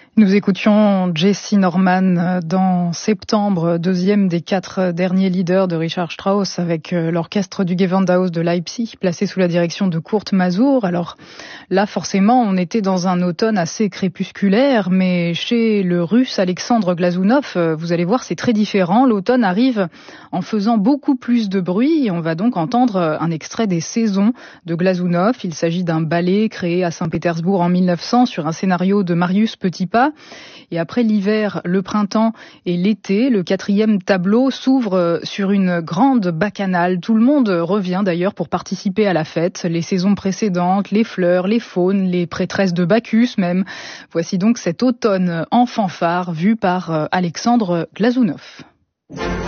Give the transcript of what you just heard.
Nous écoutions Jessye Norman dans Septembre, deuxième des 4 derniers leaders de Richard Strauss avec l'orchestre du Gewandhaus de Leipzig, placé sous la direction de Kurt Masur. Alors là, forcément, on était dans un automne assez crépusculaire, mais chez le Russe Alexandre Glazunov, vous allez voir, c'est très différent. L'automne arrive en faisant beaucoup plus de bruit et on va donc entendre un extrait des Saisons de Glazunov. Il s'agit d'un ballet créé à Saint-Pétersbourg en 1900 sur un scénario de Marius Petipa. Et après l'hiver, le printemps et l'été, le 4e tableau s'ouvre sur une grande bacchanale. Tout le monde revient d'ailleurs pour participer à la fête. Les saisons précédentes, les fleurs, les faunes, les prêtresses de Bacchus même. Voici donc cet automne en fanfare vu par Alexandre Glazunov.